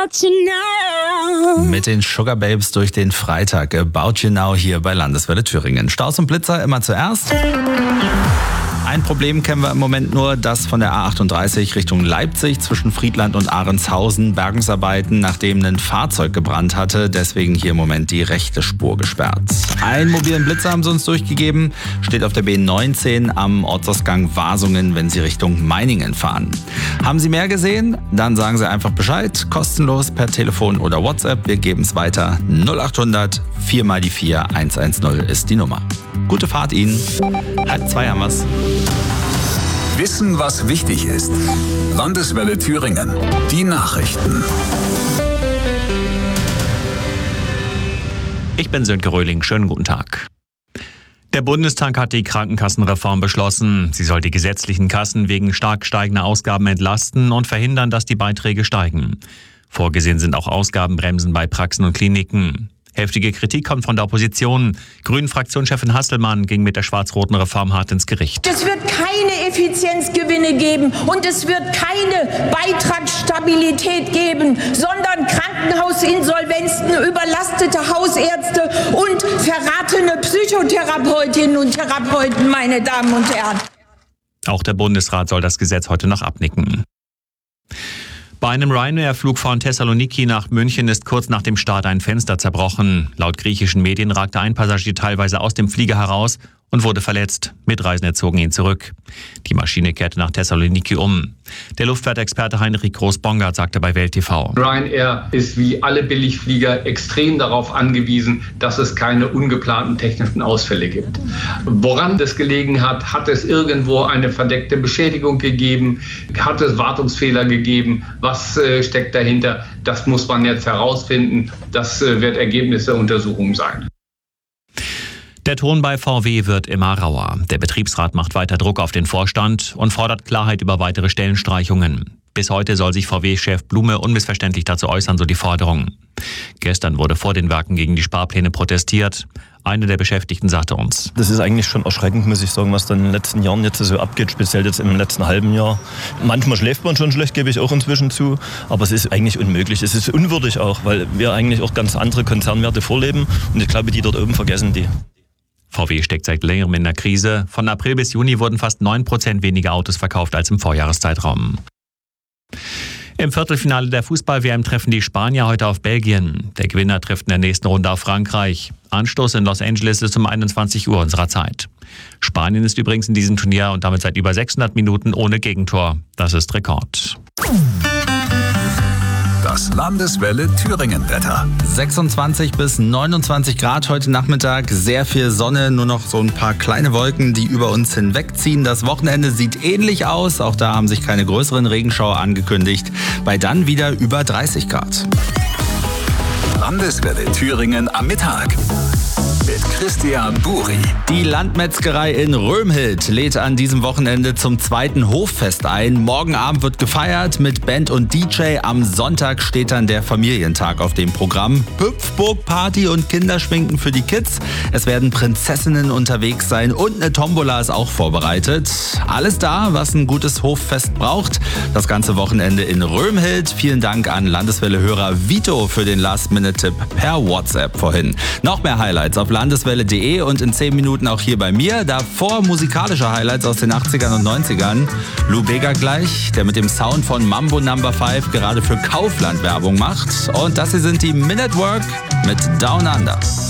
Mit den Sugar Babes durch den Freitag. About You Now hier bei Landeswelle Thüringen. Staus und Blitzer immer zuerst. Ein Problem kennen wir im Moment nur, das von der A38 Richtung Leipzig zwischen Friedland und Ahrenshausen Bergungsarbeiten, nachdem ein Fahrzeug gebrannt hatte. Deswegen hier im Moment die rechte Spur gesperrt. Einen mobilen Blitzer haben sie uns durchgegeben. Steht auf der B19 am Ortsausgang Wasungen, wenn Sie Richtung Meiningen fahren. Haben Sie mehr gesehen? Dann sagen Sie einfach Bescheid. Kostenlos per Telefon oder WhatsApp. Wir geben es weiter. 0800 4 mal die 4 110 ist die Nummer. Gute Fahrt Ihnen. 1:30 haben wir's. Wissen, was wichtig ist. Landeswelle Thüringen. Die Nachrichten. Ich bin Sönke Röhling. Schönen guten Tag. Der Bundestag hat die Krankenkassenreform beschlossen. Sie soll die gesetzlichen Kassen wegen stark steigender Ausgaben entlasten und verhindern, dass die Beiträge steigen. Vorgesehen sind auch Ausgabenbremsen bei Praxen und Kliniken. Heftige Kritik kommt von der Opposition. Grünen-Fraktionschefin Hasselmann ging mit der schwarz-roten Reform hart ins Gericht. Es wird keine Effizienzgewinne geben und es wird keine Beitragsstabilität geben, sondern Krankenhausinsolvenzen, überlastete Hausärzte und verratene Psychotherapeutinnen und Therapeuten, meine Damen und Herren. Auch der Bundesrat soll das Gesetz heute noch abnicken. Bei einem Ryanair-Flug von Thessaloniki nach München ist kurz nach dem Start ein Fenster zerbrochen. Laut griechischen Medien ragte ein Passagier teilweise aus dem Flieger heraus und wurde verletzt. Mitreisende zogen ihn zurück. Die Maschine kehrte nach Thessaloniki um. Der Luftfahrtexperte Heinrich Groß-Bongard sagte bei Welt TV: Ryanair ist wie alle Billigflieger extrem darauf angewiesen, dass es keine ungeplanten technischen Ausfälle gibt. Woran das gelegen hat, hat es irgendwo eine verdeckte Beschädigung gegeben, hat es Wartungsfehler gegeben, was steckt dahinter, das muss man jetzt herausfinden, das wird Ergebnis der Untersuchung sein. Der Ton bei VW wird immer rauer. Der Betriebsrat macht weiter Druck auf den Vorstand und fordert Klarheit über weitere Stellenstreichungen. Bis heute soll sich VW-Chef Blume unmissverständlich dazu äußern, so die Forderung. Gestern wurde vor den Werken gegen die Sparpläne protestiert. Einer der Beschäftigten sagte uns: Das ist eigentlich schon erschreckend, muss ich sagen, was dann in den letzten Jahren jetzt so abgeht, speziell jetzt im letzten halben Jahr. Manchmal schläft man schon schlecht, gebe ich auch inzwischen zu, aber es ist eigentlich unmöglich. Es ist unwürdig auch, weil wir eigentlich auch ganz andere Konzernwerte vorleben und ich glaube, die dort oben vergessen die. VW steckt seit längerem in der Krise. Von April bis Juni wurden fast 9% weniger Autos verkauft als im Vorjahreszeitraum. Im Viertelfinale der Fußball-WM treffen die Spanier heute auf Belgien. Der Gewinner trifft in der nächsten Runde auf Frankreich. Anstoß in Los Angeles ist um 21 Uhr unserer Zeit. Spanien ist übrigens in diesem Turnier und damit seit über 600 Minuten ohne Gegentor. Das ist Rekord. Das Landeswelle Thüringen-Wetter. 26 bis 29 Grad heute Nachmittag, sehr viel Sonne, nur noch so ein paar kleine Wolken, die über uns hinwegziehen. Das Wochenende sieht ähnlich aus, auch da haben sich keine größeren Regenschauer angekündigt, bei dann wieder über 30 Grad. Landeswelle Thüringen am Mittag. Mit Christian Buri. Die Landmetzgerei in Römhild lädt an diesem Wochenende zum zweiten Hoffest ein. Morgen Abend wird gefeiert mit Band und DJ. Am Sonntag steht dann der Familientag auf dem Programm. Hüpfburg-Party und Kinderschminken für die Kids. Es werden Prinzessinnen unterwegs sein und eine Tombola ist auch vorbereitet. Alles da, was ein gutes Hoffest braucht. Das ganze Wochenende in Römhild. Vielen Dank an Landeswelle-Hörer Vito für den Last-Minute-Tipp per WhatsApp vorhin. Noch mehr Highlights auf landeswelle.de und in 10 Minuten auch hier bei mir. Davor musikalische Highlights aus den 80ern und 90ern. Lou Bega gleich, der mit dem Sound von Mambo No. 5 gerade für Kaufland Werbung macht. Und das hier sind die Men at Work mit Down Under.